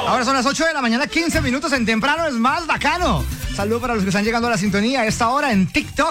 Ahora son las 8 de la mañana, 15 minutos en temprano, es más bacano. Saludos para los que están llegando a la sintonía a esta hora en TikTok,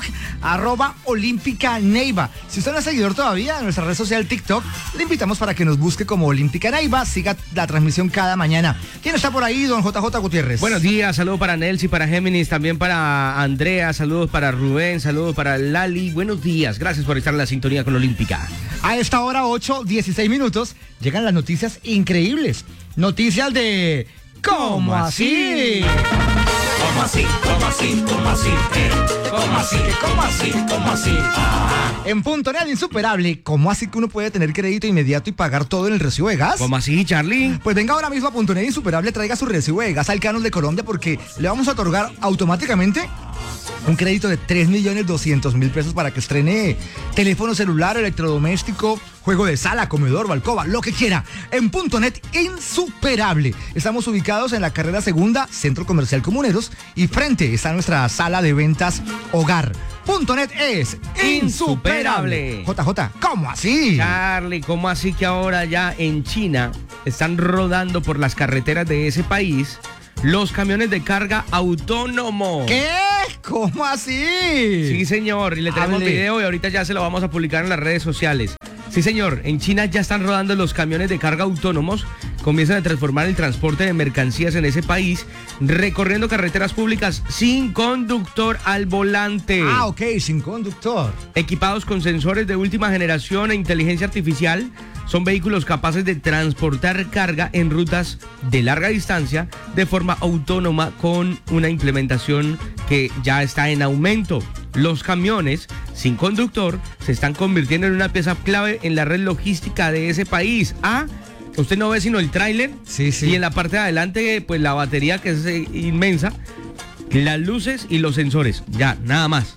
@Olímpica Neiva. Si usted no es seguidor todavía de nuestra red social TikTok, le invitamos para que nos busque como Olímpica Neiva, siga la transmisión cada mañana. ¿Quién está por ahí, don JJ Gutiérrez? Buenos días, saludos para Nelsi, para Géminis, también para Andrea, saludos para Rubén, saludos para Lali. Buenos días, gracias por estar en la sintonía con Olímpica. A esta hora, 8:16 minutos, llegan las noticias increíbles. Noticias de... ¿Cómo así? ¿Cómo así? ¿Cómo así? ¿Cómo así? ¿Cómo así? ¿Cómo así? ¿Cómo así? En Puntonet Insuperable, ¿cómo así que uno puede tener crédito inmediato y pagar todo en el recibo de gas? ¿Cómo así, Charlie? Pues venga ahora mismo a Puntonet Insuperable, traiga su recibo de gas al Canos de Colombia porque le vamos a otorgar automáticamente un crédito de 3.200.000 pesos para que estrene teléfono celular, electrodoméstico, juego de sala, comedor, balcoba, lo que quiera. En Puntonet Insuperable. Estamos ubicados en la carrera segunda, Centro Comercial Comuneros, y frente está nuestra sala de ventas Hogar. Puntonet es insuperable. JJ, ¿cómo así? Charlie, ¿cómo así que ahora ya en China están rodando por las carreteras de ese país los camiones de carga autónomo? ¿Qué? ¿Cómo así? Sí, señor, y le tenemos video y ahorita ya se lo vamos a publicar en las redes sociales. Sí, señor, en China ya están rodando los camiones de carga autónomos, comienzan a transformar el transporte de mercancías en ese país, recorriendo carreteras públicas sin conductor al volante. Ah, ok, sin conductor. Equipados con sensores de última generación e inteligencia artificial, son vehículos capaces de transportar carga en rutas de larga distancia de forma autónoma con una implementación que ya está en aumento. Los camiones sin conductor se están convirtiendo en una pieza clave en la red logística de ese país. Ah, usted no ve sino el tráiler. Sí, sí. Y en la parte de adelante, pues la batería que es inmensa, las luces y los sensores. Ya, nada más.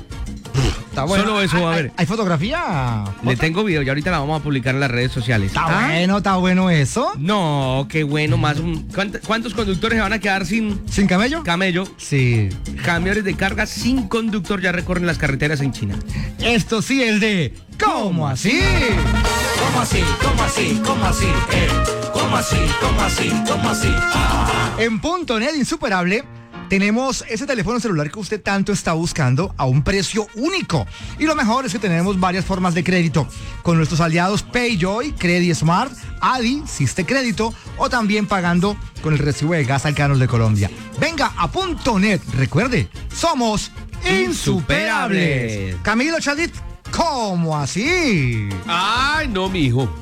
Está bueno. Solo eso va a ver. ¿Hay fotografía? Le tengo video y ahorita la vamos a publicar en las redes sociales. Está bueno eso. No, qué bueno, más. ¿Cuántos conductores se van a quedar sin camello? Camello. Sí. Camiones de carga sin conductor ya recorren las carreteras en China. Esto sí es de ¿cómo así? ¿Cómo así? ¿Cómo así? ¿Cómo así? ¿Cómo así? ¿Cómo así? ¿Cómo así? En Puntonet Insuperable tenemos ese teléfono celular que usted tanto está buscando a un precio único. Y lo mejor es que tenemos varias formas de crédito. Con nuestros aliados PayJoy, Credit Smart, Adi, Siste Crédito o también pagando con el recibo de gas al Canos de Colombia. Venga a Puntonet. Recuerde, somos insuperables. Camilo Chadit, ¿cómo así? Ay, no, mijo.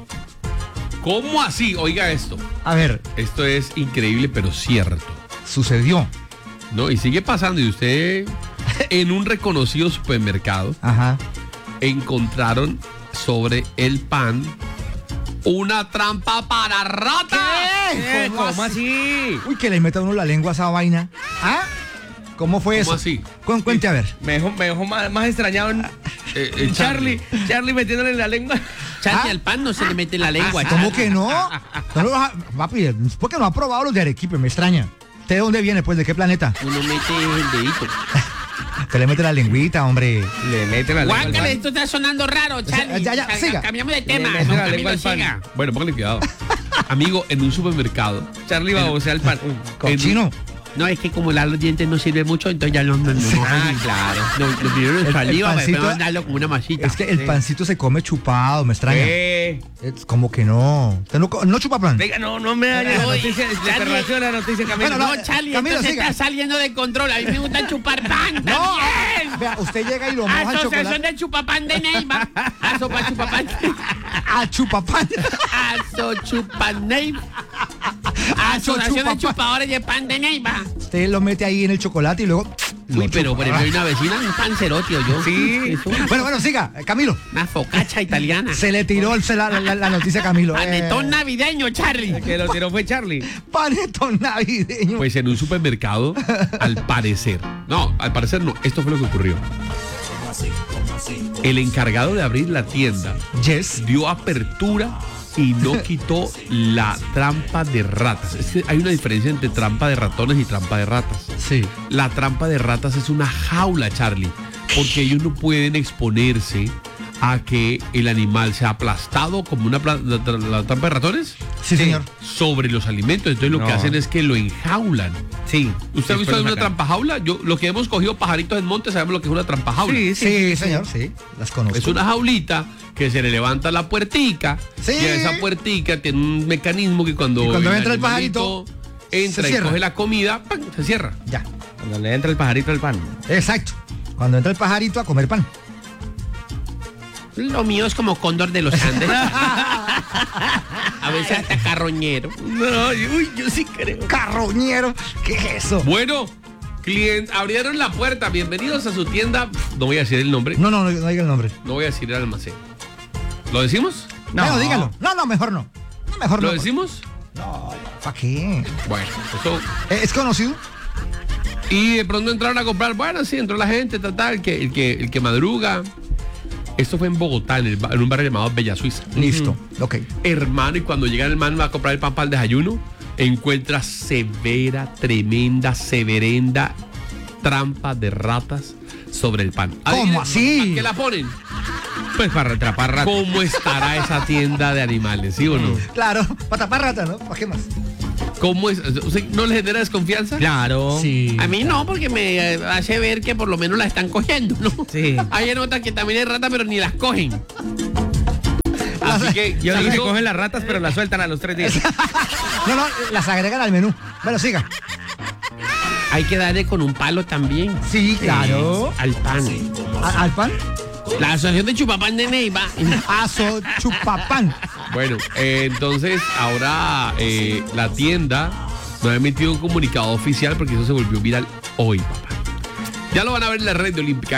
¿Cómo así? Oiga esto. A ver. Esto es increíble, pero cierto. Sucedió. No, y sigue pasando. Y usted, en un reconocido supermercado, encontraron sobre el pan una trampa para ratas. ¿Qué? ¿Cómo así? Uy, que le meta uno la lengua a esa vaina. ¿Ah? ¿Cómo fue eso? ¿Cómo así? Cuente a ver. Me dejó más extrañado Charlie metiéndole la lengua. Charlie, al pan no se le mete la lengua. ¿Cómo que no? Papi, ¿por qué no ha probado los de Arequipe? Me extraña. ¿Usted de dónde viene, pues? ¿De qué planeta? Uno mete el dedito. Te le mete la lengüita, hombre. Le mete la lengua. Guácale, esto está sonando raro, Charlie. Ya, siga. Cambiamos de tema. Le mete la lengua al pan. Siga. Bueno, póngale cuidado. Amigo, en un supermercado. Charlie va a bocear el pan. Cochino. No, es que como los dientes no sirve mucho, entonces ya no. Claro. Lo primero es saliva, pancito, pero mandarlo como una masita. Es que el pancito se come chupado, me extraña. Es como que no. ¿Usted no chupa pan? Venga, no me dañe la noticia. La noticia, Camilo. Bueno, No, Charlie, Camilo, esto se siga. está saliendo de control. A mí me gusta chupar pan. No. También. Vea, usted llega y lo moja en Asociación chocolate. de Chupapán de Neiva. Aso Chupapán. A chupapán. Aso Chupan Neiva. Asociación de Chupadores de Pan de Neiva. Usted lo mete ahí en el chocolate y luego... Uy, pero por ejemplo hay una vecina, un panzerotti o yo. Sí. Bueno, siga, Camilo. Una focaccia italiana. Se le tiró la noticia a Camilo. Panetón navideño, Charlie. El que lo tiró fue Charlie. Panetón navideño. Pues en un supermercado, al parecer no, esto fue lo que ocurrió. El encargado de abrir la tienda dio apertura y no quitó la trampa de ratas. Es que hay una diferencia entre trampa de ratones y trampa de ratas. Sí. La trampa de ratas es una jaula, Charlie, porque ellos no pueden exponerse a que el animal sea aplastado como la trampa de ratones. Sí, señor. sobre los alimentos. Entonces lo que No. hacen es que lo enjaulan. Sí. ¿Usted ha visto Después lo una sacan. trampa jaula? Lo que hemos cogido pajaritos en monte sabemos lo que es una trampa jaula. Sí, señor, sí. Las conozco. Es una jaulita que se le levanta la puertica. Sí. Y a esa puertica tiene un mecanismo que cuando entra el animalito pajarito, entra se y cierra. coge la comida, ¡pam!, se cierra. Ya. Cuando le entra el pajarito al pan. Exacto. Cuando entra el pajarito a comer pan. Lo mío es como cóndor de los Andes. A veces hasta carroñero. No, uy, yo sí creo. Carroñero. ¿Qué es eso? Bueno, abrieron la puerta. Bienvenidos a su tienda. No voy a decir el nombre. No diga el nombre. No voy a decir el almacén. ¿Lo decimos? No. No, dígalo. No, mejor no. No, mejor ¿Lo no. decimos? ¿Para qué? Bueno, eso. ¿Es conocido? Y de pronto entraron a comprar. Bueno, sí, entró la gente, el que madruga. Esto fue en Bogotá, en un barrio llamado Bella Suiza. Listo. Ok. Hermano, y cuando llega el man va a comprar el pan para el desayuno, encuentra tremenda, severenda trampa de ratas sobre el pan. ¿Cómo Adivinen, así? ¿para qué la ponen? Pues para atrapar ratas. ¿Cómo estará esa tienda de animales, sí o no? Claro. Para tapar rata, ¿no? ¿Para qué más? ¿Cómo es? ¿Usted no le genera desconfianza? Claro. Sí. A mí no, porque me hace ver que por lo menos la están cogiendo, ¿no? Sí. Hay en otras que también hay rata, pero ni las cogen. Así que Yo dije que eso- cogen las ratas, pero las sueltan a los 3 días. No, las agregan al menú. Bueno, siga. Hay que darle con un palo también. Sí, claro. Al pan. ¿Al pan? La Asociación de Chupapán de Neiva. Aso chupapán. Bueno, entonces ahora la tienda no ha emitido un comunicado oficial porque eso se volvió viral hoy, papá. Ya lo van a ver en la red de Olímpica.